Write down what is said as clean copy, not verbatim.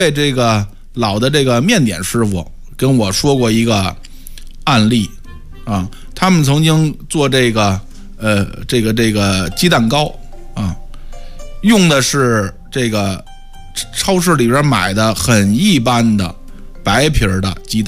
这个老的这个面点师傅跟我说过一个案例啊，他们曾经做这个鸡蛋糕啊，用的是这个超市里边买的很一般的白皮的鸡蛋。